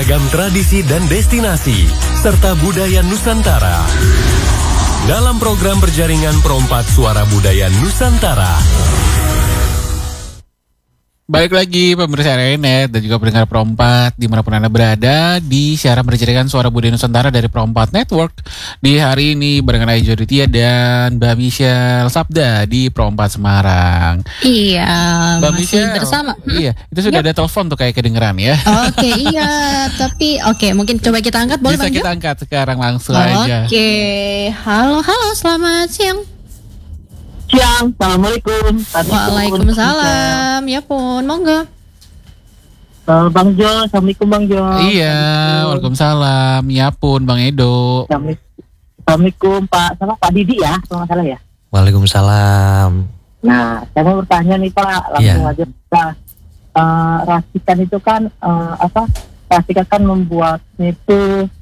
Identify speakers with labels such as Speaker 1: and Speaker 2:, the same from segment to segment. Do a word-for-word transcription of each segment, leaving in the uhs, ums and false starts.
Speaker 1: beragam tradisi dan destinasi, serta budaya Nusantara. Dalam program berjaringan Perompat Suara Budaya Nusantara.
Speaker 2: Balik lagi pemirsa R N Net dan juga pendengar Perompat dimanapun Anda berada di siaran berjaringan Suara Budaya Nusantara dari Perompat Network. Di hari ini barengan Ayu Joditya dan Mbak Michelle Sabda di Perompat Semarang.
Speaker 3: Iya,
Speaker 2: Mbak
Speaker 3: masih
Speaker 2: Michelle,
Speaker 3: bersama.
Speaker 2: Iya, itu sudah
Speaker 3: Yep.
Speaker 2: ada telepon tuh kayak kedengeran ya.
Speaker 3: Oke, iya, tapi oke, mungkin coba kita angkat boleh
Speaker 2: Bisa
Speaker 3: Bang Jo?
Speaker 2: kita angkat sekarang langsung
Speaker 3: Oke,
Speaker 2: aja.
Speaker 3: halo, halo, selamat siang.
Speaker 4: Siang, Assalamualaikum.
Speaker 3: Waalaikumsalam, ya pun, monggo.
Speaker 4: Uh, Bang Jo, Assalamualaikum Bang Jo.
Speaker 2: Iya, waalaikumsalam. Ya pun Bang Edo.
Speaker 4: Assalamualaikum Pak, sama Pak Didi ya, kalau nggak salah ya.
Speaker 5: Waalaikumsalam.
Speaker 4: Nah, saya mau bertanya nih Pak, langsung
Speaker 5: Iya.
Speaker 4: aja Pak. Uh, racikan itu kan uh, apa? Racikan kan membuatnya itu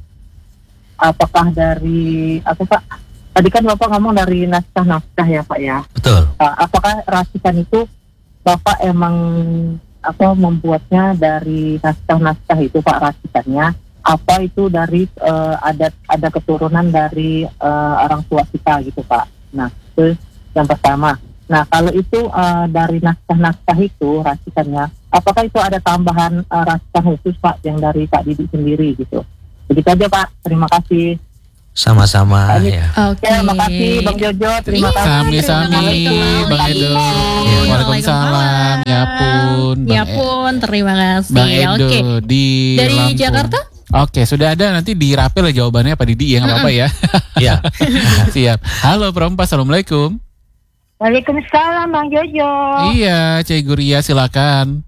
Speaker 4: apakah dari apa Pak? Tadi kan Bapak ngomong dari naskah-naskah ya Pak ya.
Speaker 5: Betul.
Speaker 4: Uh, apakah racikan itu Bapak emang apa membuatnya dari naskah-naskah itu Pak racikannya? Apa itu dari uh, ada ada keturunan dari uh, orang tua kita gitu Pak? Nah itu yang pertama. Nah kalau itu uh, dari naskah-naskah itu racikannya, apakah itu ada tambahan uh, racikan khusus Pak yang dari Pak Didi sendiri gitu? Begitu aja Pak. Terima kasih.
Speaker 5: Sama-sama
Speaker 4: Ini-
Speaker 5: ya.
Speaker 3: Oke.
Speaker 4: Ya, terima kasih Bang Jojo. Terima
Speaker 3: Iya,
Speaker 4: kasih.
Speaker 2: Sami-sami
Speaker 3: Terima
Speaker 2: Bang
Speaker 3: kasih.
Speaker 2: Edo.
Speaker 3: Iya.
Speaker 2: Waalaikumsalam. Ya pun Bang
Speaker 3: Ya
Speaker 2: E-
Speaker 3: pun, terima kasih.
Speaker 2: Bang Edo
Speaker 3: Oke.
Speaker 2: di
Speaker 3: Dari
Speaker 2: Lampung.
Speaker 3: Jakarta?
Speaker 2: Oke, sudah ada, nanti dirapel ya jawabannya Pak Didi ya, nggak apa-apa ya.
Speaker 5: Iya.
Speaker 2: Siap. Halo Perompat, Assalamualaikum.
Speaker 6: Waalaikumsalam Bang Jojo.
Speaker 2: Iya, Cik Guria silakan.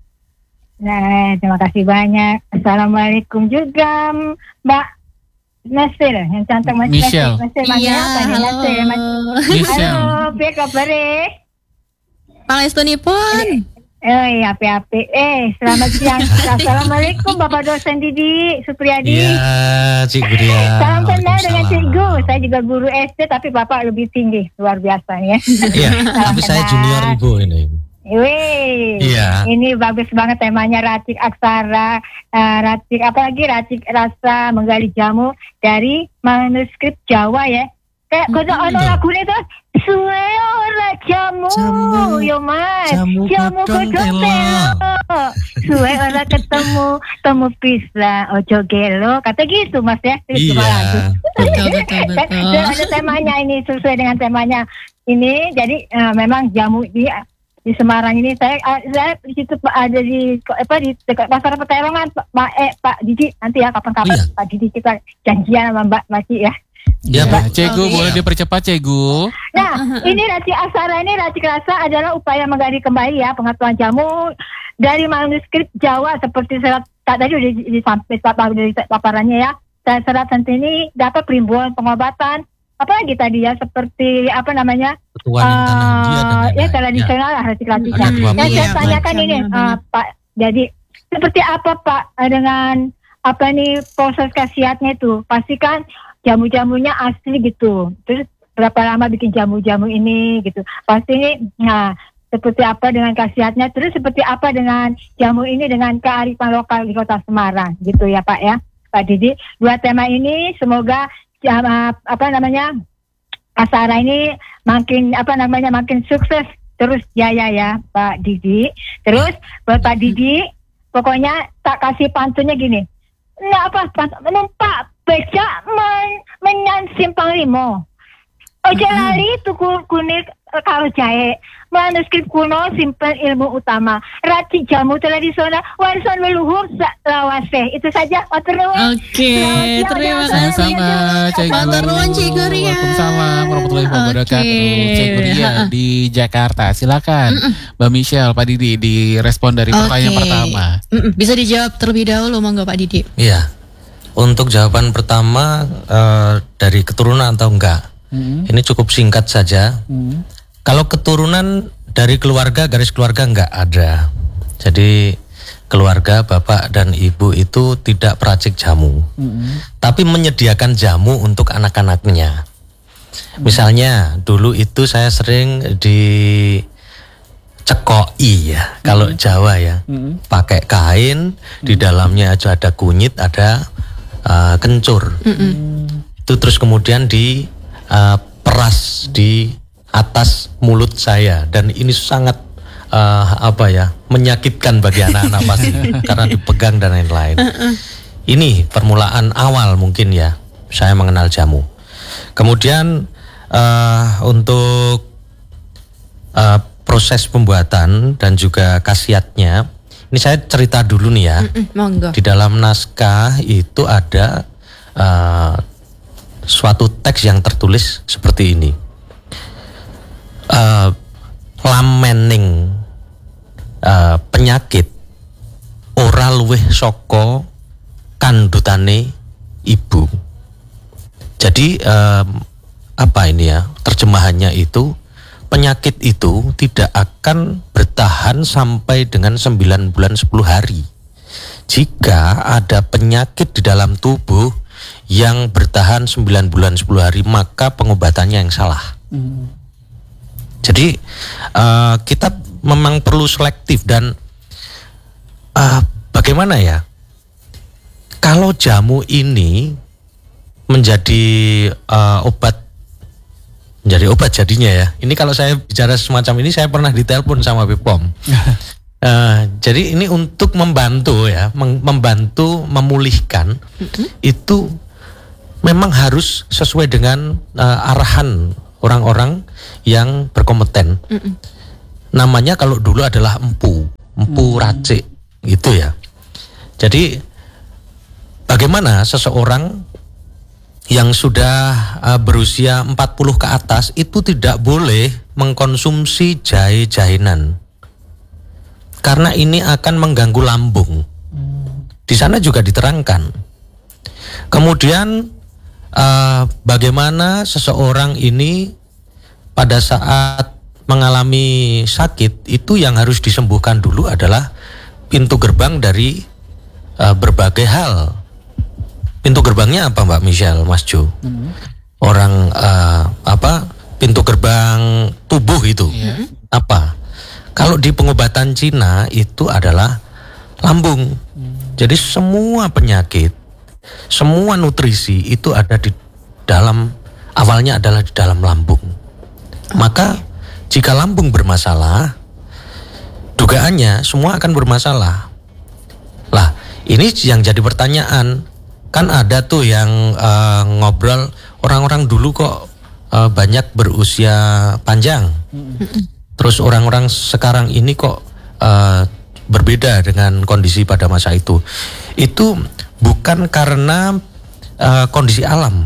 Speaker 6: Nah, terima kasih banyak. Assalamualaikum juga Mbak Nasir yang cantik Mas
Speaker 2: Michelle.
Speaker 6: Nasir.
Speaker 3: Iya,
Speaker 6: apa nih
Speaker 3: halo.
Speaker 6: Nasir? Mas-
Speaker 2: Michelle.
Speaker 6: Halo, piye kabare?
Speaker 3: Pangestunipun.
Speaker 6: Eh, api-api. Eh, selamat siang. Assalamualaikum Bapak dosen Didi Supriyadi.
Speaker 5: Iya, Cik Guria.
Speaker 6: Salam kenal dengan
Speaker 5: Waalaikumsalam.
Speaker 6: Cikgu. Saya juga guru S D tapi Bapak lebih tinggi, luar biasa ya.
Speaker 5: Iya, tapi saya junior Ibu ini.
Speaker 6: Wih,
Speaker 5: Iya.
Speaker 6: ini bagus banget temanya racik aksara, uh, racik apa lagi racik rasa menggali jamu dari manuskrip Jawa ya. Kayak kono ono lagune tuh suwe ora jamu,
Speaker 5: Jamu,
Speaker 6: yo mas,
Speaker 5: jamu
Speaker 6: jamu
Speaker 5: godhong
Speaker 6: godhong
Speaker 5: telo.
Speaker 6: telo. Suwe ora ketemu, temu pislah ojo gelo, kata gitu mas ya. Terus
Speaker 5: Iya.
Speaker 6: cuma lagu.
Speaker 3: Betul, betul, betul.
Speaker 6: Dan ada temanya ini sesuai dengan temanya ini. Jadi eh, memang jamu di di Semarang ini saya eh, saya di situ Pak, ada di apa di dekat pasar Peterongan Pak Pak, eh, Pak Didi nanti ya kapan-kapan
Speaker 5: Iya.
Speaker 6: Pak Didi kita janjian sama Mbak Maci ya.
Speaker 5: Iya,
Speaker 2: Ya,
Speaker 5: Pak.
Speaker 2: Cegu
Speaker 3: Oke.
Speaker 2: boleh dipercepat Cegu.
Speaker 6: Nah, ini racik aksara ini racik rasa adalah upaya menggali kembali ya pengetahuan jamu dari manuskrip Jawa seperti serat tadi udah disampaikan dari paparannya ya. Dan serat ini dapat perimbuan pengobatan apalagi tadi ya seperti apa namanya
Speaker 5: Ketuaan yang tanah dia dan
Speaker 6: eh, ya
Speaker 5: lain-lain.
Speaker 6: tradisional lah racik-raciknya.
Speaker 5: Ada dua
Speaker 6: Yang saya
Speaker 3: Iya,
Speaker 6: tanyakan
Speaker 3: benar,
Speaker 6: ini
Speaker 3: benar,
Speaker 6: eh, Pak, jadi seperti apa Pak eh, dengan apa nih proses khasiatnya itu? Pastikan jamu-jamunya asli gitu. Terus berapa lama bikin jamu-jamu ini gitu? Pasti ini, nah seperti apa dengan khasiatnya? Terus seperti apa dengan jamu ini dengan kearifan lokal di Kota Semarang gitu ya Pak ya, Pak Didi. Dua tema ini semoga jam, apa namanya aksara ini makin apa namanya makin sukses terus jaya ya Pak Didi. Terus buat Pak Didi, pokoknya tak kasih pantunnya gini. Nah apa pantun numpak becak men menyan simpang limo. Ojo lali tuku kuning karo jahe. Manuskrip kuno simpen ilmu utama. Racik jamu tradisional warisan leluhur sak lawase. Itu saja. Matur nuwun.
Speaker 3: Oke,
Speaker 6: Selamat
Speaker 3: terima
Speaker 6: siang,
Speaker 3: kasih.
Speaker 2: Sama-sama Cegu.
Speaker 3: Matur nuwun, Cik Guria.
Speaker 2: Waalaikumsalam warahmatullahi wabarakatuh.
Speaker 3: Oke.
Speaker 2: Cik Guria
Speaker 3: Ha-ha.
Speaker 2: di Jakarta. Silakan Mbak Michelle, Pak Didi direspon dari pertanyaan
Speaker 3: Oke.
Speaker 2: pertama.
Speaker 3: Mm-mm, bisa dijawab terlebih dahulu monggo Pak Didi.
Speaker 5: Iya. Untuk jawaban pertama eh, dari keturunan atau enggak,
Speaker 2: Hmm.
Speaker 5: ini cukup singkat saja.
Speaker 2: Hmm.
Speaker 5: Kalau keturunan dari keluarga, garis keluarga enggak ada. Jadi keluarga bapak dan ibu itu tidak peracik jamu,
Speaker 2: Hmm.
Speaker 5: tapi menyediakan jamu untuk anak-anaknya. Misalnya dulu itu saya sering di cekoi ya, kalau Jawa ya,
Speaker 2: Mm-mm.
Speaker 5: pakai kain, di dalamnya aja ada kunyit, ada uh, kencur. Itu terus kemudian di uh, peras di atas mulut saya, dan ini sangat uh, apa ya, menyakitkan bagi anak-anak pasti karena dipegang dan lain-lain. Ini permulaan awal mungkin ya saya mengenal jamu. Kemudian uh, untuk uh, proses pembuatan dan juga khasiatnya, ini saya cerita dulu nih ya.
Speaker 3: Mm-mm, monggo.
Speaker 5: Di dalam naskah itu ada uh, suatu teks yang tertulis seperti ini. Uh, lamening uh, penyakit ora luwih saka kandutane ibu. Jadi um, apa ini ya, terjemahannya itu, penyakit itu tidak akan bertahan sampai dengan sembilan bulan sepuluh hari. Jika ada penyakit di dalam tubuh yang bertahan sembilan bulan sepuluh hari, maka pengobatannya yang salah.
Speaker 2: Hmm.
Speaker 5: Jadi uh, kita memang perlu selektif. Dan uh, bagaimana ya, kalau jamu ini menjadi uh, obat, menjadi obat jadinya ya. Ini kalau saya bicara semacam ini, saya pernah ditelepon sama B P O M. uh, jadi ini untuk membantu ya, mem- membantu memulihkan. Mm-hmm. Itu memang harus sesuai dengan uh, arahan orang-orang yang berkompeten. Mm-mm. Namanya kalau dulu adalah empu, empu mm. racik gitu ya. Jadi bagaimana seseorang yang sudah uh, berusia empat puluh ke atas itu tidak boleh mengkonsumsi jahe-jahenan, karena ini akan mengganggu lambung. Di sana juga diterangkan. Kemudian uh, bagaimana seseorang ini pada saat mengalami sakit itu yang harus disembuhkan dulu adalah pintu gerbang dari uh, berbagai hal. Pintu gerbangnya apa Mbak Michelle, Mas Jo? Hmm. Orang uh, apa? Pintu gerbang tubuh itu yeah. Apa? Kalau di pengobatan Cina itu adalah lambung. Hmm. Jadi semua penyakit, semua nutrisi itu ada di dalam, awalnya adalah di dalam lambung. Okay. Maka jika lambung bermasalah, dugaannya semua akan bermasalah. Lah, ini yang jadi pertanyaan. Kan ada tuh yang uh, ngobrol, orang-orang dulu kok uh, banyak berusia panjang. Terus orang-orang sekarang ini kok uh, berbeda dengan kondisi pada masa itu. Itu bukan karena uh, kondisi alam,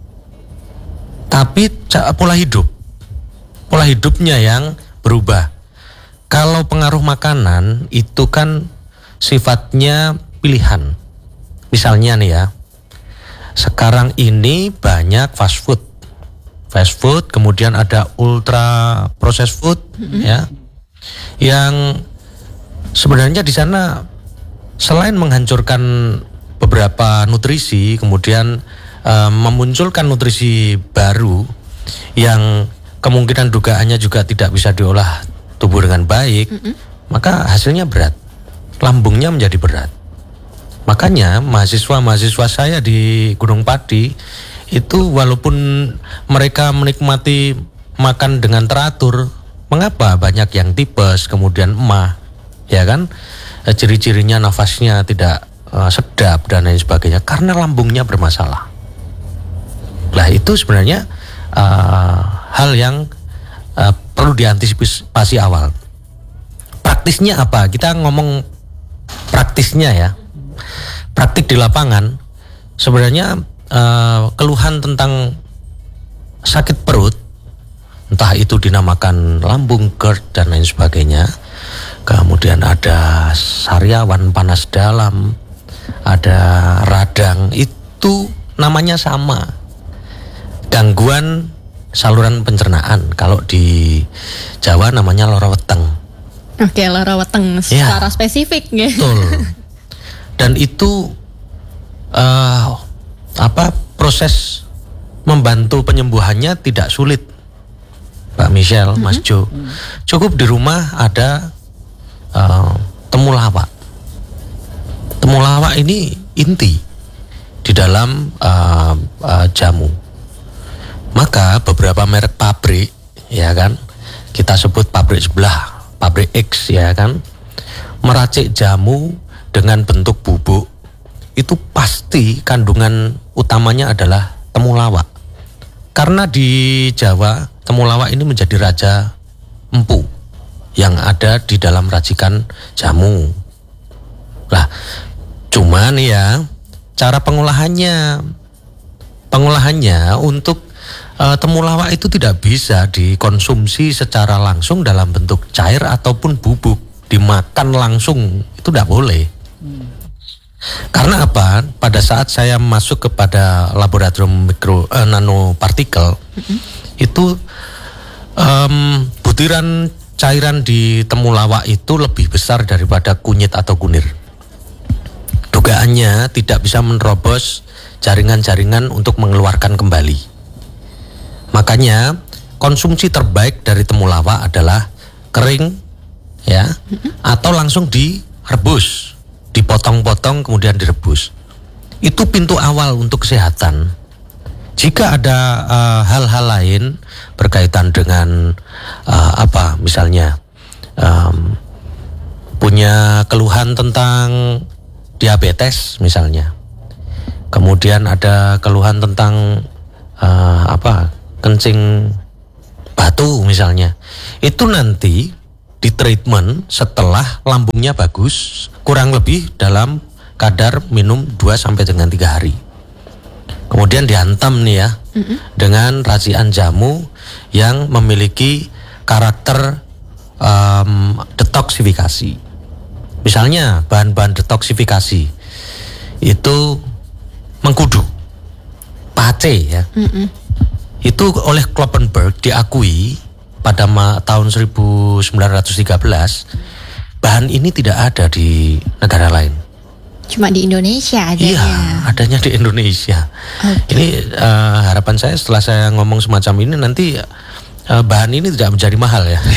Speaker 5: tapi pola hidup. Pola hidupnya yang berubah. Kalau pengaruh makanan itu kan sifatnya pilihan. Misalnya nih ya, sekarang ini banyak fast food, fast food, kemudian ada ultra processed food, mm-hmm. ya, yang sebenarnya di sana selain menghancurkan beberapa nutrisi, kemudian uh, memunculkan nutrisi baru yang kemungkinan dugaannya juga tidak bisa diolah tubuh dengan baik, mm-hmm. maka hasilnya berat, lambungnya menjadi berat. Makanya mahasiswa-mahasiswa saya di Gunung Pati itu walaupun mereka menikmati makan dengan teratur, mengapa banyak yang tipes, kemudian emah, ya kan? Ciri-cirinya nafasnya tidak uh, sedap dan lain sebagainya, karena lambungnya bermasalah. Lah itu sebenarnya uh, hal yang uh, perlu diantisipasi awal. Praktisnya apa? Kita ngomong praktisnya ya. Praktik di lapangan, sebenarnya uh, keluhan tentang sakit perut, entah itu dinamakan lambung, GERD dan lain sebagainya. Kemudian ada sariawan panas dalam, ada radang, itu namanya sama, gangguan saluran pencernaan. Kalau di Jawa namanya lara weteng.
Speaker 3: Oke, lara weteng secara ya, spesifik ya.
Speaker 5: Betul. Dan itu uh, apa proses membantu penyembuhannya tidak sulit. Mbak Michelle, mm-hmm. Mas Jo, cukup di rumah ada uh, temulawak. Temulawak ini inti di dalam uh, uh, jamu. Maka beberapa merek pabrik, ya kan, kita sebut pabrik sebelah, pabrik X, ya kan, meracik jamu dengan bentuk bubuk, itu pasti kandungan utamanya adalah temulawak. Karena di Jawa temulawak ini menjadi raja empu yang ada di dalam racikan jamu. Lah, cuman ya cara pengolahannya, pengolahannya untuk uh, temulawak itu tidak bisa dikonsumsi secara langsung dalam bentuk cair ataupun bubuk, dimakan langsung itu tidak boleh. Hmm. Karena apa? Pada saat saya masuk kepada laboratorium mikro eh, nanopartikel, mm-hmm. itu um, butiran cairan di temulawak itu lebih besar daripada kunyit atau kunir. Dugaannya tidak bisa menerobos jaringan-jaringan untuk mengeluarkan kembali. Makanya konsumsi terbaik dari temulawak adalah kering, ya, mm-hmm. atau langsung direbus. Dipotong-potong kemudian direbus. Itu pintu awal untuk kesehatan. Jika ada uh, hal-hal lain berkaitan dengan uh, apa, misalnya um, punya keluhan tentang diabetes misalnya, kemudian ada keluhan tentang uh, apa, kencing batu misalnya, itu nanti di treatment setelah lambungnya bagus, kurang lebih dalam kadar minum dua sampai dengan tiga hari. Kemudian dihantam nih ya, mm-hmm. dengan racikan jamu yang memiliki karakter um, detoksifikasi. Misalnya bahan-bahan detoksifikasi itu mengkudu, pace ya. Mm-hmm. Itu oleh Kloppenberg diakui pada ma- tahun seribu sembilan ratus tiga belas, bahan ini tidak ada di negara lain.
Speaker 3: Cuma di Indonesia adanya.
Speaker 5: Iya, adanya di Indonesia. Okay. Ini uh, harapan saya setelah saya ngomong semacam ini nanti uh, bahan ini tidak menjadi mahal ya.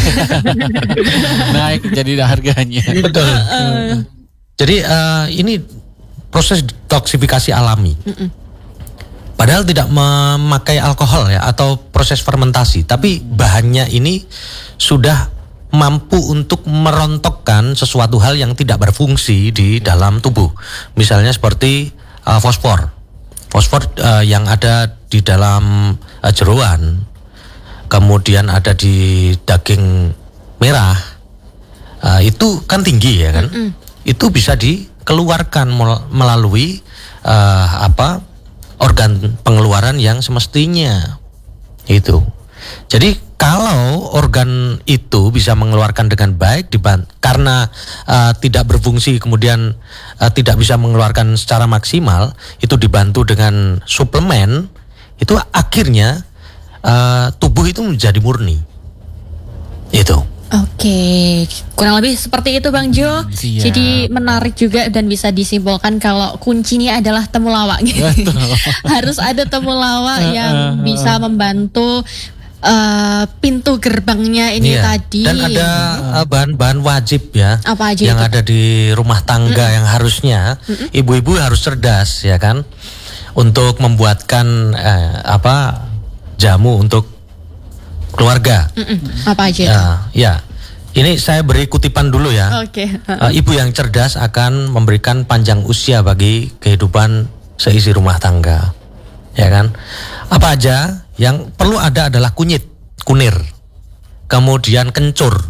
Speaker 2: Naik jadi harganya.
Speaker 5: Betul. Uh. Jadi uh, ini proses detoksifikasi alami. Mm-mm. Padahal tidak memakai alkohol ya atau proses fermentasi, tapi bahannya ini sudah mampu untuk merontokkan sesuatu hal yang tidak berfungsi di dalam tubuh. Misalnya seperti uh, fosfor. Fosfor uh, yang ada di dalam uh, jeroan, kemudian ada di daging merah, uh, itu kan tinggi ya kan? Mm-mm. Itu bisa dikeluarkan melalui uh, apa? organ pengeluaran yang semestinya itu. Jadi kalau organ itu bisa mengeluarkan dengan baik diban- karena uh, tidak berfungsi kemudian uh, tidak bisa mengeluarkan secara maksimal, itu dibantu dengan suplemen, itu akhirnya uh, tubuh itu menjadi murni. Itu.
Speaker 3: Oke, kurang lebih seperti itu Bang Jo. Siap. Jadi menarik juga dan bisa disimpulkan kalau kuncinya adalah temulawak. Harus ada temulawak yang bisa membantu uh, pintu gerbangnya ini
Speaker 5: iya.
Speaker 3: tadi.
Speaker 5: Dan ada uh, bahan-bahan wajib ya.
Speaker 3: Apa aja
Speaker 5: yang
Speaker 3: itu?
Speaker 5: Ada di rumah tangga mm-hmm. yang harusnya mm-hmm. ibu-ibu harus cerdas ya kan, untuk membuatkan eh, apa jamu untuk keluarga.
Speaker 3: Mm-mm. Apa aja?
Speaker 5: Ya, ya. Ini saya beri kutipan dulu ya.
Speaker 3: Oke. Okay.
Speaker 5: Uh, ibu yang cerdas akan memberikan panjang usia bagi kehidupan seisi rumah tangga. Ya kan? Apa aja yang perlu ada adalah kunyit, kunir. Kemudian kencur.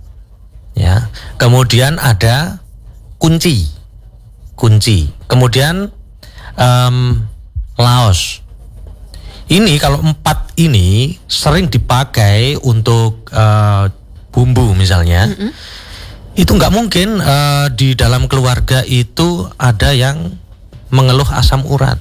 Speaker 5: Ya. Kemudian ada kunci. Kunci. Kemudian um, laos. Ini kalau empat ini sering dipakai untuk uh, bumbu misalnya, mm-hmm. itu nggak mungkin uh, di dalam keluarga itu ada yang mengeluh asam urat.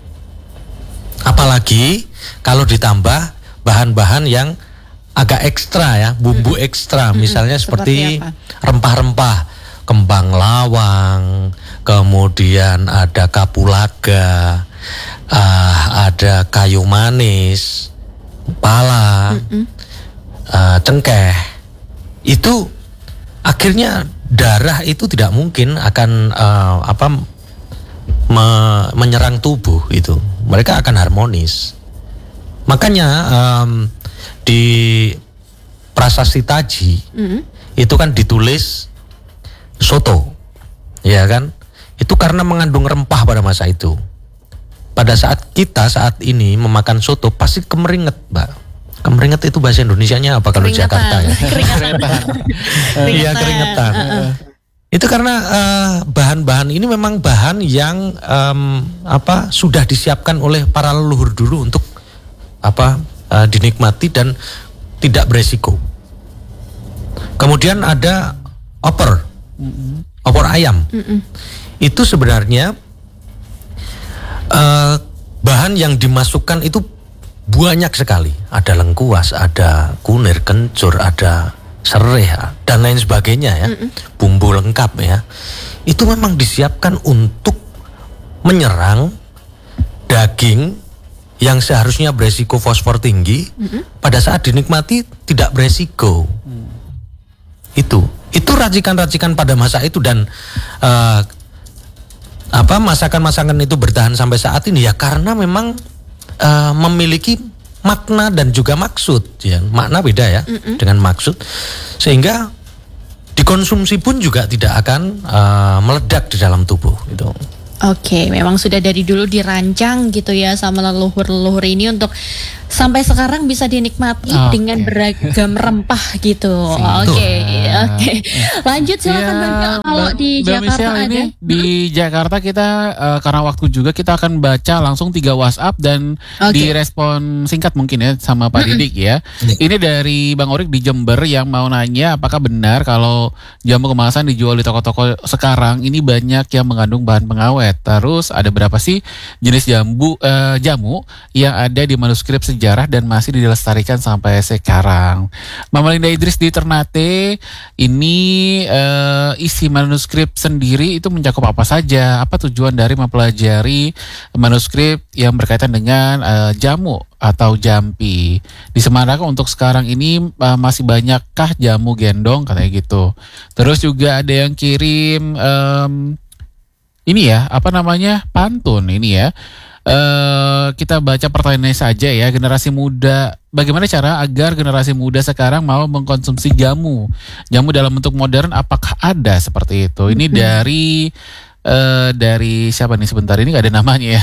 Speaker 5: Apalagi kalau ditambah bahan-bahan yang agak ekstra ya, bumbu mm-hmm. ekstra, misalnya mm-hmm. seperti, seperti rempah-rempah, kembang lawang, kemudian ada kapulaga. Uh, ada kayu manis, pala, mm-mm. uh, cengkeh, itu akhirnya darah itu tidak mungkin akan uh, apa me- menyerang tubuh itu. Mereka akan harmonis. Makanya um, di Prasasti Taji mm-hmm. itu kan ditulis soto, ya kan? Itu karena mengandung rempah pada masa itu. Pada saat kita saat ini memakan soto pasti kemeringet, Mbak. Kemeringet itu bahasa Indonesianya apa kalau Jakarta ya?
Speaker 3: Keringetan.
Speaker 5: Iya, keringetan. Uh-uh. Itu karena uh, bahan-bahan ini memang bahan yang um, apa sudah disiapkan oleh para leluhur dulu untuk apa uh, dinikmati dan tidak beresiko. Kemudian ada opor, mm-mm. opor ayam. Mm-mm. Itu sebenarnya uh, bahan yang dimasukkan itu banyak sekali. Ada lengkuas, ada kunir, kencur, ada serai dan lain sebagainya ya. Mm-mm. Bumbu lengkap ya. Itu memang disiapkan untuk menyerang daging yang seharusnya beresiko fosfor tinggi, mm-hmm. pada saat dinikmati tidak beresiko. Mm. Itu, itu racikan-racikan pada masa itu dan uh, apa masakan-masakan itu bertahan sampai saat ini ya karena memang uh, memiliki makna dan juga maksud. Ya, makna beda ya mm-hmm. dengan maksud, sehingga dikonsumsi pun juga tidak akan uh, meledak di dalam tubuh. Itu.
Speaker 3: Oke, memang sudah dari dulu dirancang gitu ya sama leluhur-leluhur ini untuk sampai sekarang bisa dinikmati okay. dengan beragam rempah gitu. Oke, oke. Okay. Lanjut silakan ya, Bang. Kalau di
Speaker 2: Mbak
Speaker 3: Jakarta
Speaker 2: Michelle,
Speaker 3: ada
Speaker 2: ini di Jakarta kita uh, karena waktu juga kita akan baca langsung tiga WhatsApp dan okay. direspon singkat mungkin ya sama Pak Didik ya. Ini dari Bang Orik di Jember yang mau nanya apakah benar kalau jamu kemasan dijual di toko-toko sekarang ini banyak yang mengandung bahan pengawet. Terus ada berapa sih jenis jambu uh, jamu yang ada di manuskrip sejarah dan masih dilestarikan sampai sekarang? Mama Linda Idris di Ternate, ini uh, isi manuskrip sendiri itu mencakup apa saja? Apa tujuan dari mempelajari manuskrip yang berkaitan dengan uh, jamu atau jampi? Di Semarang untuk sekarang ini uh, masih banyakkah jamu gendong katanya gitu. Terus juga ada yang kirim um, ini ya, apa namanya, pantun ini ya. Uh, kita baca pertanyaannya saja ya, generasi muda. Bagaimana cara agar generasi muda sekarang mau mengkonsumsi jamu? Jamu dalam bentuk modern apakah ada seperti itu? Ini dari uh, dari siapa nih sebentar ini gak ada namanya ya.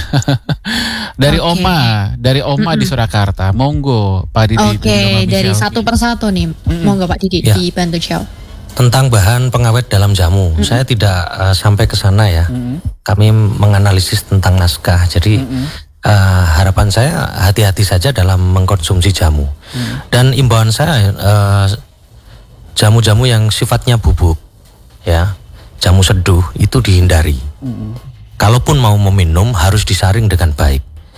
Speaker 2: Dari okay. Oma, dari Oma mm-mm. di Surakarta. Monggo Pak Didi.
Speaker 3: Oke, okay, dari satu persatu nih. Mm-mm. Monggo Pak Didi ya. Dibantu jawab.
Speaker 5: Tentang bahan pengawet dalam jamu, mm-hmm. saya tidak uh, sampai ke sana ya. Mm-hmm. Kami menganalisis tentang naskah, jadi mm-hmm. uh, harapan saya hati-hati saja dalam mengkonsumsi jamu. Mm-hmm. Dan imbauan saya uh, jamu-jamu yang sifatnya bubuk, ya, jamu seduh itu dihindari. Mm-hmm. Kalaupun mau meminum harus disaring dengan baik.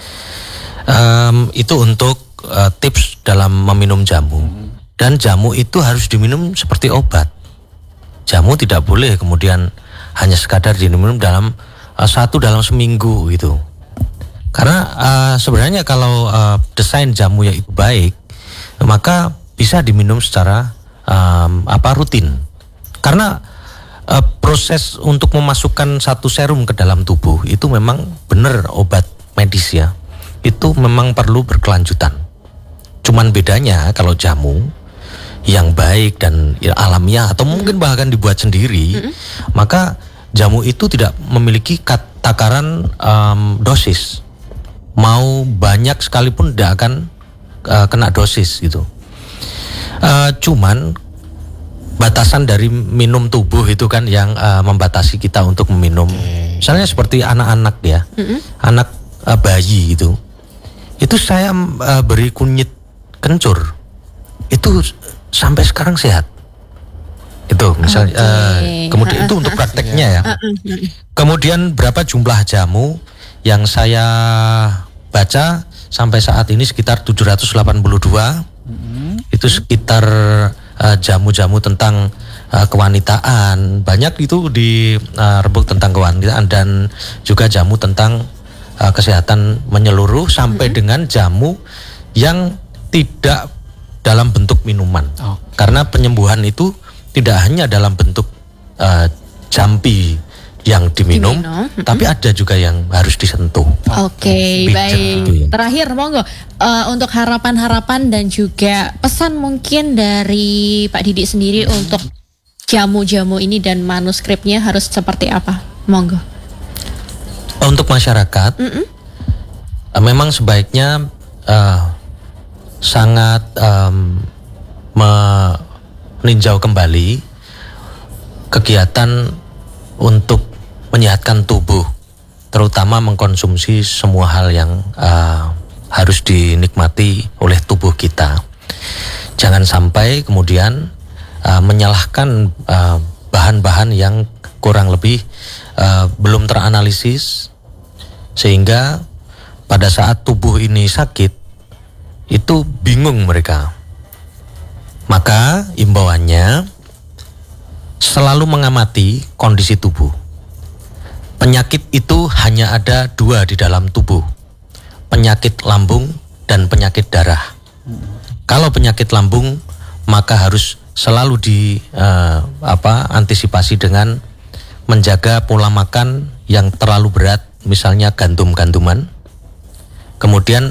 Speaker 5: Um, itu untuk uh, tips dalam meminum jamu. Mm-hmm. Dan jamu itu harus diminum seperti obat. Jamu tidak boleh kemudian hanya sekadar diminum dalam uh, satu dalam seminggu gitu. Karena uh, sebenarnya kalau uh, desain jamu yang itu baik, maka bisa diminum secara um, apa rutin. Karena uh, proses untuk memasukkan satu serum ke dalam tubuh itu memang benar obat medis ya. Itu memang perlu berkelanjutan. Cuman bedanya kalau jamu yang baik dan ya, alamiah atau mungkin bahkan dibuat sendiri, mm-hmm. maka jamu itu tidak memiliki takaran um, dosis. Mau banyak sekalipun tidak akan uh, kena dosis gitu. Uh, cuman batasan dari minum tubuh itu kan yang uh, membatasi kita untuk meminum. Okay. Misalnya seperti anak-anak ya, mm-hmm. anak uh, bayi gitu. Itu saya uh, beri kunyit kencur. Itu sampai sekarang sehat. Itu misalnya okay. uh, kemudian itu untuk prakteknya ya. Kemudian berapa jumlah jamu yang saya baca sampai saat ini sekitar tujuh ratus delapan puluh dua. Mm-hmm. Itu sekitar uh, jamu-jamu tentang uh, kewanitaan. Banyak itu di uh, rebuk tentang kewanitaan dan juga jamu tentang uh, kesehatan menyeluruh sampai mm-hmm. dengan jamu yang tidak dalam bentuk minuman.
Speaker 2: Oh.
Speaker 5: Karena penyembuhan itu tidak hanya dalam bentuk uh, jampi yang diminum, diminum. Tapi ada juga yang harus disentuh.
Speaker 3: Oke, okay, baik. Terakhir, monggo uh, untuk harapan-harapan dan juga pesan mungkin dari Pak Didik sendiri hmm. untuk jamu-jamu ini dan manuskripnya harus seperti apa? Monggo.
Speaker 5: Untuk masyarakat, mm-mm. uh, memang sebaiknya uh, sangat um, meninjau kembali kegiatan untuk menyehatkan tubuh, terutama mengkonsumsi semua hal yang uh, harus dinikmati oleh tubuh kita. Jangan sampai kemudian uh, menyalahkan uh, bahan-bahan yang kurang lebih uh, belum teranalisis, sehingga pada saat tubuh ini sakit itu bingung mereka. Maka imbauannya selalu mengamati kondisi tubuh. Penyakit itu hanya ada dua di dalam tubuh, penyakit lambung dan penyakit darah. Kalau penyakit lambung, maka harus selalu di uh, apa antisipasi dengan menjaga pola makan yang terlalu berat, misalnya gandum-ganduman. Kemudian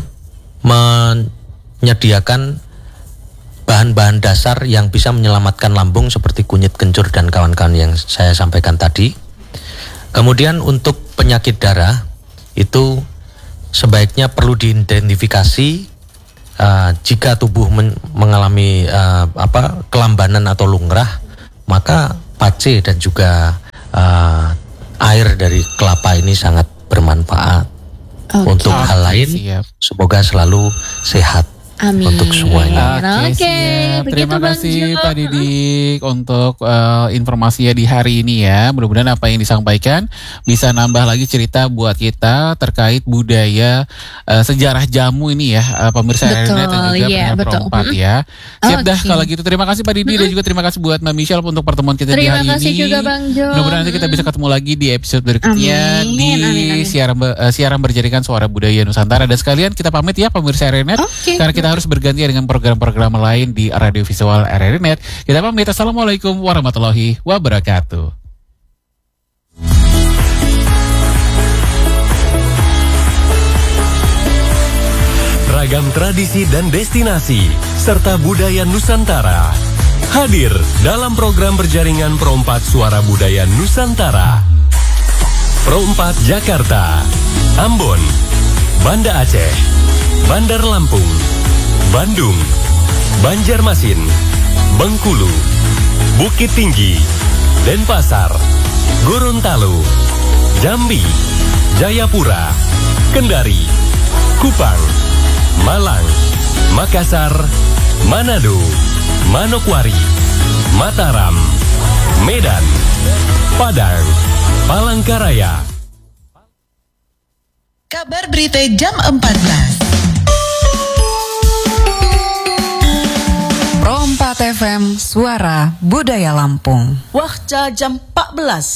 Speaker 5: menyediakan bahan-bahan dasar yang bisa menyelamatkan lambung seperti kunyit kencur dan kawan-kawan yang saya sampaikan tadi. Kemudian untuk penyakit darah itu sebaiknya perlu diidentifikasi uh, jika tubuh men- mengalami uh, apa kelambanan atau lungrah, maka pace dan juga uh, air dari kelapa ini sangat bermanfaat. Okay. Untuk hal lain, siap. Semoga selalu sehat.
Speaker 3: Amin.
Speaker 5: Untuk semuanya.
Speaker 2: Oke, okay, okay. Terima kasih Pak Didik untuk uh, informasinya di hari ini ya. Mudah-mudahan apa yang disampaikan bisa nambah lagi cerita buat kita terkait budaya uh, sejarah jamu ini ya, uh, pemirsa Internet dan juga yeah, Perempat ya. Siap okay. dah kalau gitu. Terima kasih Pak Didik mm-hmm. dan juga terima kasih buat Mbak Michelle untuk pertemuan kita
Speaker 3: terima
Speaker 2: di hari ini.
Speaker 3: Terima kasih juga Bang Jo.
Speaker 2: Mudah-mudahan nanti kita bisa ketemu lagi di episode berikutnya amin. di amin, amin. siaran uh, siaran berjaringan Suara Budaya Nusantara. Dan sekalian kita pamit ya pemirsa Internet okay. karena kita kita harus berganti dengan program-program lain di radio visual R R I Net. Kita pamit. Assalamualaikum warahmatullahi wabarakatuh.
Speaker 1: Ragam tradisi dan destinasi serta budaya Nusantara hadir dalam program berjaringan Perempat Suara Budaya Nusantara. Perempat Jakarta, Ambon, Banda Aceh, Bandar Lampung, Bandung, Banjarmasin, Bengkulu, Bukit Tinggi, Denpasar, Gorontalo, Jambi, Jayapura, Kendari, Kupang, Malang, Makassar, Manado, Manokwari, Mataram, Medan, Padang, Palangkaraya.
Speaker 7: Kabar berita jam empat belas. Perempat F M Suara Budaya Lampung.
Speaker 8: Waktu jam empat belas.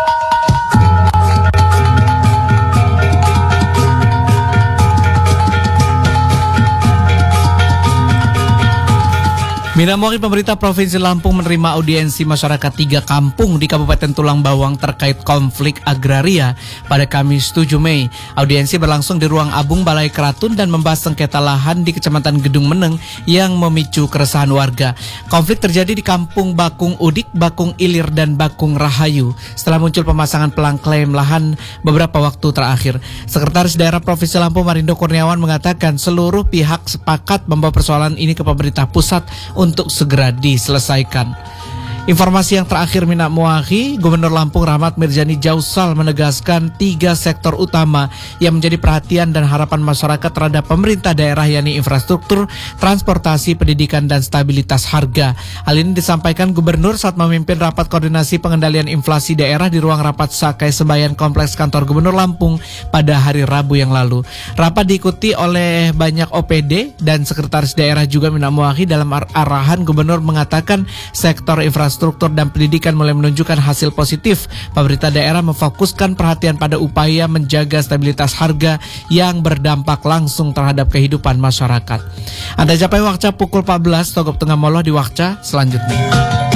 Speaker 9: Minamori pemerintah Provinsi Lampung menerima audiensi masyarakat tiga kampung di Kabupaten Tulang Bawang terkait konflik agraria pada Kamis tujuh Mei. Audiensi berlangsung di ruang Abung Balai Keratun dan membahas sengketa lahan di Kecamatan Gedung Meneng yang memicu keresahan warga. Konflik terjadi di Kampung Bakung Udik, Bakung Ilir, dan Bakung Rahayu setelah muncul pemasangan pelang klaim lahan beberapa waktu terakhir. Sekretaris Daerah Provinsi Lampung Marindo Kurniawan mengatakan seluruh pihak sepakat membawa persoalan ini ke pemerintah pusat untuk segera diselesaikan. Informasi yang terakhir Mina Muahi, Gubernur Lampung Rahmat Mirjani Jausal menegaskan tiga sektor utama yang menjadi perhatian dan harapan masyarakat terhadap pemerintah daerah, yakni infrastruktur, transportasi, pendidikan, dan stabilitas harga. Hal ini disampaikan Gubernur saat memimpin rapat koordinasi pengendalian inflasi daerah di ruang rapat Sakai Sebayan Kompleks Kantor Gubernur Lampung pada hari Rabu yang lalu. Rapat diikuti oleh banyak O P D dan Sekretaris Daerah juga Mina Muahi. Dalam ar- arahan Gubernur mengatakan sektor infrastruktur infrastruktur dan pendidikan mulai menunjukkan hasil positif. Pemerintah daerah memfokuskan perhatian pada upaya menjaga stabilitas harga yang berdampak langsung terhadap kehidupan masyarakat. Anda capai waktu pukul empat belas, Togop Tengah Moloh di Wakca selanjutnya.